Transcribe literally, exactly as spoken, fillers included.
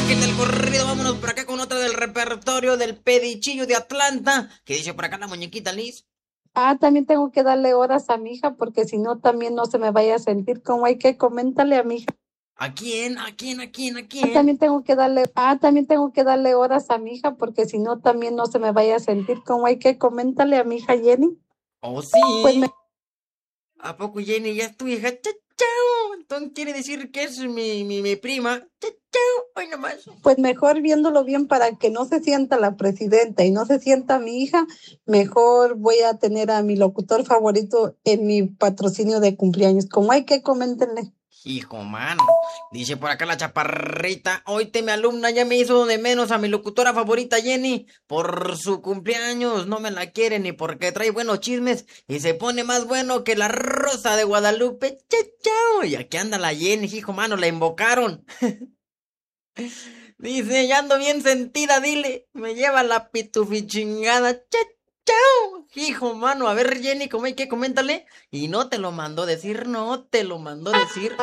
imagen del corrido, vámonos por acá con otra del repertorio del Pedichillo de Atlanta. ¿Qué dice por acá la muñequita Liz? Ah, también tengo que darle horas a mi hija porque si no también no se me vaya a sentir como hay que coméntale a mi hija. ¿A quién? ¿A quién? ¿A quién? ¿A Ah, quién? también tengo que darle, ah, también tengo que darle horas a mi hija porque si no también no se me vaya a sentir como hay que coméntale a mi hija Jenny. ¿Oh, Pues me, sí? ¿A poco Jenny ya es tu hija? ¡Chao, chao! Entonces quiere decir que es mi, mi, mi prima. ¡Chao, chao! Hoy nomás. pues mejor viéndolo bien para que no se sienta la presidenta y no se sienta mi hija, mejor voy a tener a mi locutor favorito en mi patrocinio de cumpleaños. Como hay que coméntenle. Hijo, mano. Dice por acá la chaparrita. Hoy te mi alumna ya me hizo de menos a mi locutora favorita Jenny. Por su cumpleaños. No me la quiere ni porque trae buenos chismes. Y se pone más bueno que la rosa de Guadalupe. Chao, chao. Y aquí anda la Jenny, hijo, mano. La invocaron. Dice, ya ando bien sentida, dile. Me lleva la pitufi chingada. Chao, chao. Hijo, mano. A ver, Jenny, ¿cómo hay que coméntale? Y no te lo mandó decir, no te lo mandó decir.